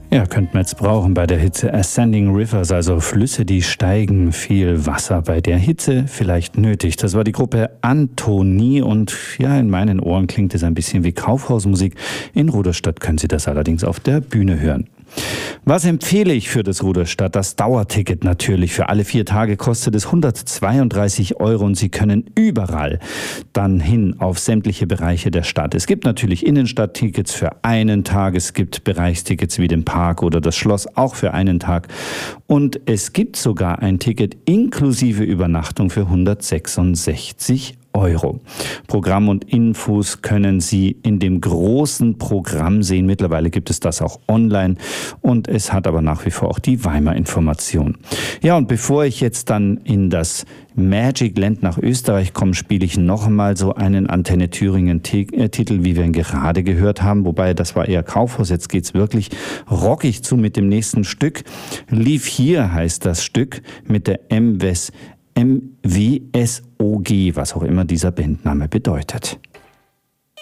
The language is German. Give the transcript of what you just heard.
Ja, könnten wir jetzt brauchen bei der Hitze. Ascending Rivers, also Flüsse, die steigen, viel Wasser bei der Hitze vielleicht nötig. Das war die Gruppe Antonie und ja, in meinen Ohren klingt es ein bisschen wie Kaufhausmusik. In Ruderstadt können Sie das allerdings auf der Bühne hören. Was empfehle ich für das Ruderstadt? Das Dauerticket natürlich. Für alle 4 Tage kostet es 132 € und Sie können überall dann hin auf sämtliche Bereiche der Stadt. Es gibt natürlich Innenstadttickets für einen Tag, es gibt Bereichstickets wie den Park oder das Schloss auch für einen Tag und es gibt sogar ein Ticket inklusive Übernachtung für 166 €. Programm und Infos können Sie in dem großen Programm sehen. Mittlerweile gibt es das auch online und es hat aber nach wie vor auch die Weimar-Information. Ja, und bevor ich jetzt dann in das Magic Land nach Österreich komme, spiele ich noch einmal so einen Antenne Thüringen-Titel, wie wir ihn gerade gehört haben. Wobei, das war eher Kaufhaus. Jetzt geht's wirklich rockig zu mit dem nächsten Stück. Live Here heißt das Stück mit der MWSOG, was auch immer dieser Bandname bedeutet.